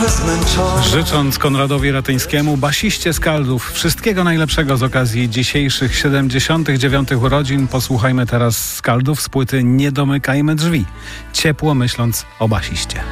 Życząc Konradowi Ratyńskiemu, basiście Skaldów, wszystkiego najlepszego z okazji dzisiejszych 79. urodzin, posłuchajmy teraz Skaldów z płyty Nie domykajmy drzwi. Ciepło myśląc o basiście.